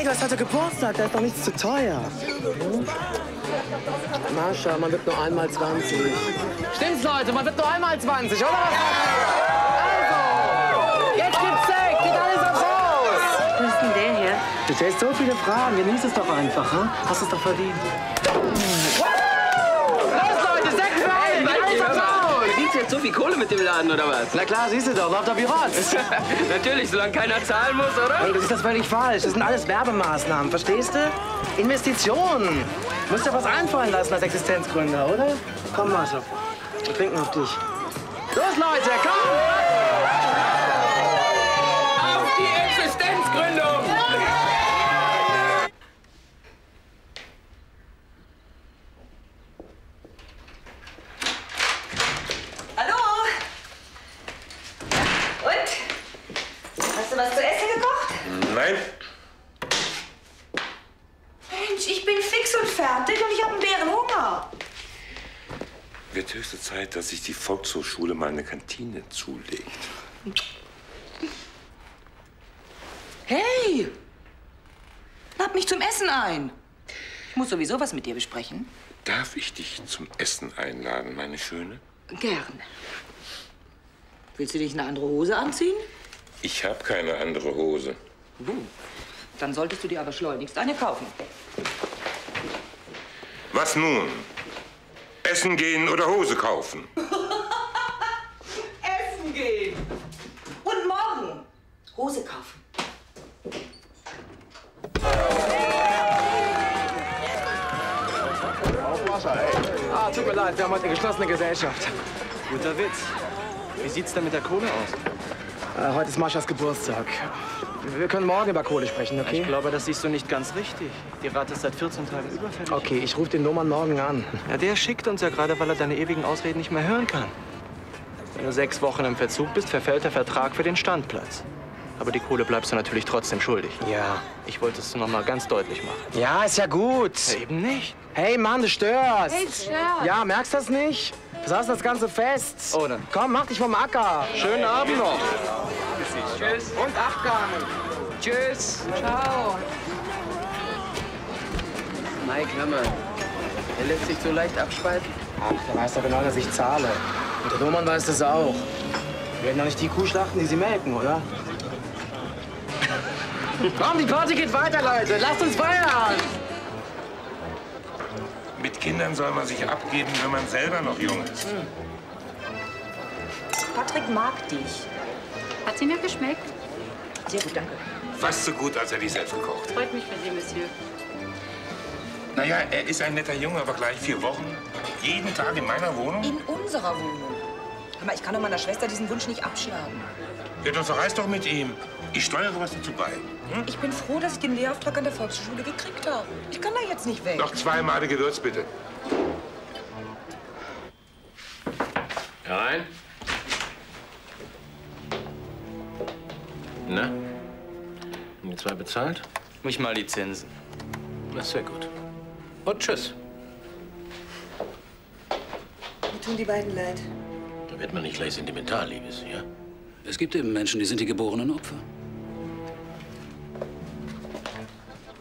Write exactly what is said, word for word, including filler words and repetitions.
Digga, ist heute Geburtstag, da ist doch nichts zu teuer. Hm? Mascha, man wird nur einmal zwanzig. Stimmt's, Leute, man wird nur einmal zwanzig, oder was? Also, jetzt gibt's Sekt, geht alles aufs Haus. Was ist denn der hier? Du stellst so viele Fragen, genieß es doch einfach, hm? Hast es doch verdient. Jetzt so viel Kohle mit dem Laden, oder was? Na klar, siehst du doch, läuft doch wie Rotz. Natürlich, solange keiner zahlen muss, oder? Hey, du siehst das völlig falsch. Das sind alles Werbemaßnahmen, verstehst du? Investitionen. Du musst dir was einfallen lassen als Existenzgründer, oder? Komm, Mascha, wir trinken auf dich. Los, Leute, komm! Auf die Existenzgründung! Hast du was zu essen gekocht? Nein. Mensch, ich bin fix und fertig und ich habe einen Bärenhunger. Wird höchste Zeit, dass sich die Volkshochschule mal eine Kantine zulegt. Hey! Lad mich zum Essen ein. Ich muss sowieso was mit dir besprechen. Darf ich dich zum Essen einladen, meine Schöne? Gern. Willst du dich eine andere Hose anziehen? Ich habe keine andere Hose. Du, dann solltest du dir aber schleunigst eine kaufen. Was nun? Essen gehen oder Hose kaufen? Essen gehen! Und morgen Hose kaufen. Ah, tut mir leid, wir haben heute eine geschlossene Gesellschaft. Guter Witz. Wie sieht's denn mit der Kohle aus? Äh, heute ist Maschas Geburtstag. Wir können morgen über Kohle sprechen, okay? Ich glaube, das siehst du nicht ganz richtig. Die Rate ist seit vierzehn Tagen überfällig. Okay, ich rufe den Nummern morgen an. Ja, der schickt uns ja gerade, weil er deine ewigen Ausreden nicht mehr hören kann. Wenn du sechs Wochen im Verzug bist, verfällt der Vertrag für den Standplatz. Aber die Kohle bleibst du natürlich trotzdem schuldig. Ja. Ich wollte es noch mal ganz deutlich machen. Ja, ist ja gut. Ja, eben nicht. Hey, Mann, du störst. Hey, stört. Ja, merkst du das nicht? Du hast das Ganze fest. Oh, dann. Komm, mach dich vom Acker. Schönen Abend noch. Tschüss. Und Abgang. Tschüss. Ciao. Mike, hör mal. Er lässt sich so leicht abspalten. Ach, der weiß doch genau, dass ich zahle. Und der Domann weiß das auch. Wir werden doch nicht die Kuh schlachten, die sie melken, oder? Komm, die Party geht weiter, Leute. Lasst uns feiern. Mit Kindern soll man sich abgeben, wenn man selber noch jung ist. Hm. Patrick mag dich. Hat sie mir geschmeckt? Sehr gut, danke. Fast so gut, als er die selbst gekocht. Freut mich für Sie, Monsieur. Naja, er ist ein netter Junge, aber gleich vier Wochen. Jeden Tag in meiner Wohnung. In unserer Wohnung. Hör mal, ich kann doch meiner Schwester diesen Wunsch nicht abschlagen. Ja, dann verreist doch mit ihm. Ich steuere was dazu bei. Hm? Ich bin froh, dass ich den Lehrauftrag an der Volksschule gekriegt habe. Ich kann da jetzt nicht weg. Noch zweimal Gewürz, bitte. Herein. Na? Haben die zwei bezahlt? Nicht mal die Zinsen. Na, sehr gut. Und tschüss. Mir tun die beiden leid. Da wird man nicht gleich sentimental, Liebes, ja? Es gibt eben Menschen, die sind die geborenen Opfer.